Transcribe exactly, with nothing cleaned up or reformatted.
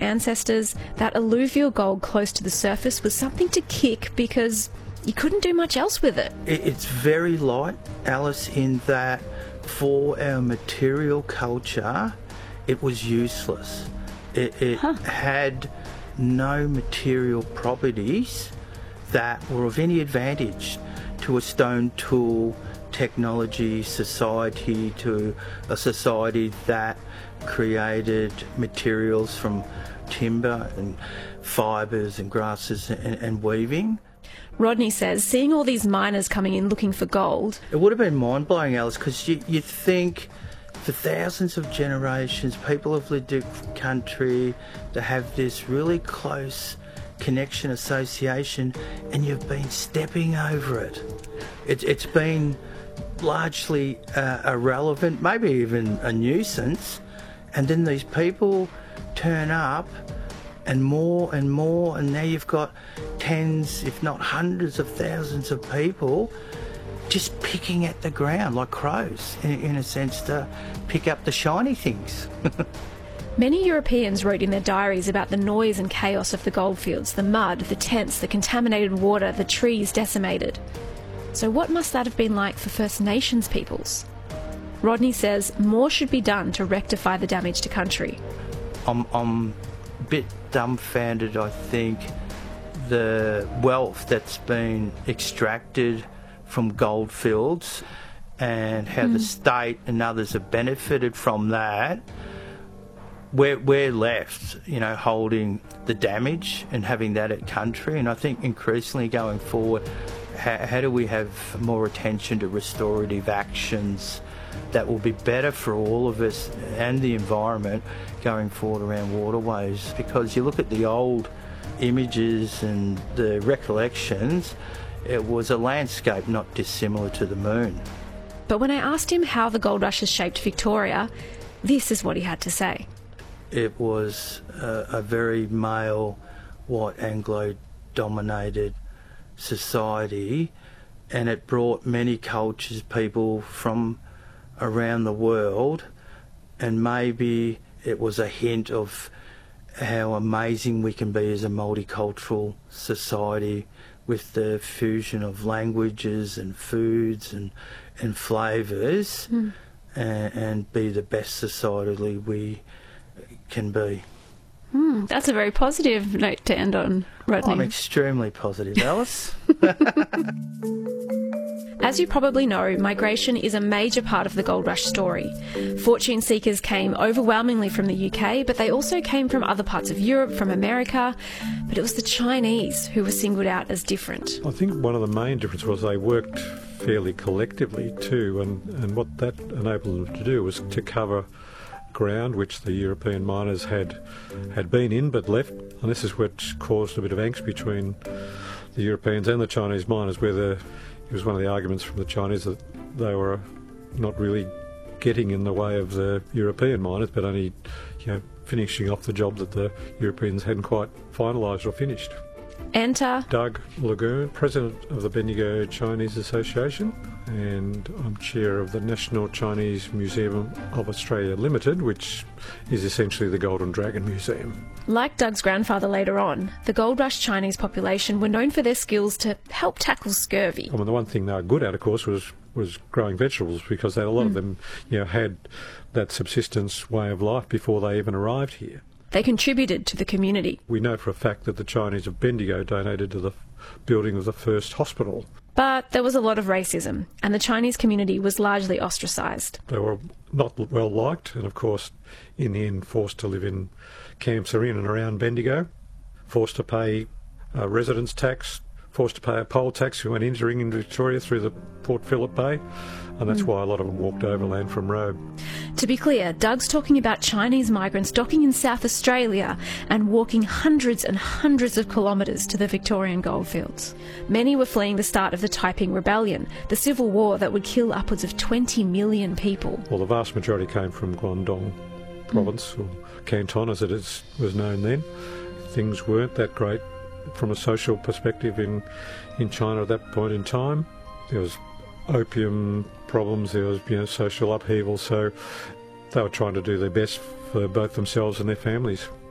ancestors, that alluvial gold close to the surface was something to kick because you couldn't do much else with it. It's very light, Alice, in that for our material culture, it was useless. It, it huh. had no material properties that were of any advantage to a stone tool technology society, to a society that created materials from timber and fibres and grasses and, and weaving. Rodney says seeing all these miners coming in looking for gold... It would have been mind-blowing, Alice, because you, you think for thousands of generations people have lived in a country that have this really close connection, association, and you've been stepping over it. it it's been largely uh, irrelevant, maybe even a nuisance, and then these people turn up and more and more, and now you've got tens, if not hundreds of thousands of people just picking at the ground like crows, in, in a sense, to pick up the shiny things. Many Europeans wrote in their diaries about the noise and chaos of the goldfields, the mud, the tents, the contaminated water, the trees decimated. So what must that have been like for First Nations peoples? Rodney says more should be done to rectify the damage to country. I'm, I'm a bit dumbfounded, I think, the wealth that's been extracted from goldfields and how mm. the state and others have benefited from that. We're, we're left, you know, holding the damage and having that at country. And I think increasingly going forward, how, how do we have more attention to restorative actions that will be better for all of us and the environment going forward around waterways? Because you look at the old images and the recollections, it was a landscape not dissimilar to the moon. But when I asked him how the gold rush has shaped Victoria, this is what he had to say. It was a, a very male, white, Anglo-dominated society, and it brought many cultures, people from around the world, and maybe it was a hint of how amazing we can be as a multicultural society with the fusion of languages and foods and, and flavours, mm. and, and be the best societally we can be. Mm, that's a very positive note to end on, Rodney. I'm extremely positive, Alice. As you probably know, migration is a major part of the gold rush story. Fortune seekers came overwhelmingly from the U K, but they also came from other parts of Europe, from America. But it was the Chinese who were singled out as different. I think one of the main differences was they worked fairly collectively too, and, and what that enabled them to do was to cover ground which the European miners had had been in but left, and this is what caused a bit of angst between the Europeans and the Chinese miners, where the, it was one of the arguments from the Chinese that they were not really getting in the way of the European miners, but only, you know, finishing off the job that the Europeans hadn't quite finalised or finished. Enter Doug Lagoon, President of the Bendigo Chinese Association, and I'm Chair of the National Chinese Museum of Australia Limited, which is essentially the Golden Dragon Museum. Like Doug's grandfather later on, the gold rush Chinese population were known for their skills to help tackle scurvy. I mean, the one thing they were good at, of course, was was growing vegetables, because they, a lot mm. of them, you know, had that subsistence way of life before they even arrived here. They contributed to the community. We know for a fact that the Chinese of Bendigo donated to the building of the first hospital. But there was a lot of racism, and the Chinese community was largely ostracised. They were not well liked, and of course, in the end, forced to live in camps in and around Bendigo, forced to pay uh, residence tax, forced to pay a poll tax when entering into Victoria through the Port Phillip Bay, and that's mm. why a lot of them walked overland from Robe. To be clear, Doug's talking about Chinese migrants docking in South Australia and walking hundreds and hundreds of kilometres to the Victorian goldfields. Many were fleeing the start of the Taiping Rebellion, the civil war that would kill upwards of twenty million people. Well, the vast majority came from Guangdong province, mm. or Canton as it is, was known then. Things weren't that great from a social perspective in, in China at that point in time. There was opium problems, there was, you know, social upheaval, so they were trying to do their best for both themselves and their families.